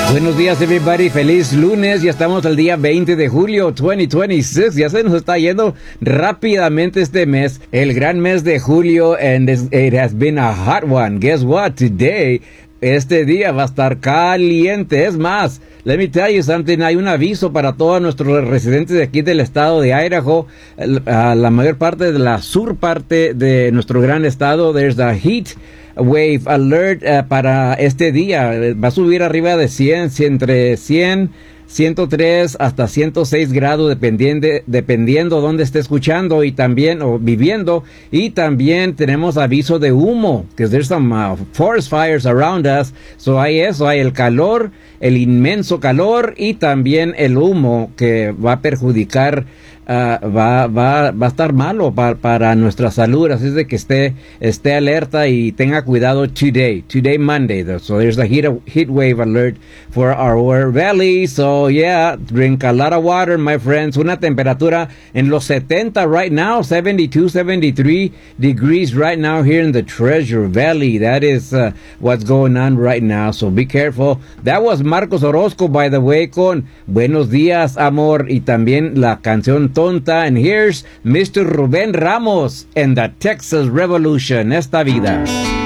Buenos días, everybody. Feliz lunes. Ya estamos al día 20 de julio 2026. Ya se nos está yendo rápidamente este mes. El gran mes de julio. And it has been a hot one. Guess what? Today, este día va a estar caliente. Es más, let me tell you something. Hay un aviso para todos nuestros residentes de aquí del estado de Idaho. La mayor parte de la sur parte de nuestro gran estado. There's a heat wave alert para este día. Va a subir arriba de 100, entre 100, 103 hasta 106 grados dependiendo dónde esté escuchando y también o viviendo. Y también tenemos aviso de humo, because there's some forest fires around us. So hay eso, hay el calor, el inmenso calor y también el humo que va a perjudicar, va a estar malo para nuestra salud. Así es de que esté alerta y tenga cuidado today Monday. So there's a heat wave alert for our valley. So yeah, drink a lot of water, my friends. Una temperatura en los 70 right now, 72, 73 degrees right now here in the Treasure Valley. That is what's going on right now. So be careful. That was Marcos Orozco, by the way, con Buenos Días, Amor, y también la canción Tonta. And here's Mr. Rubén Ramos and the Texas Revolution. Esta vida.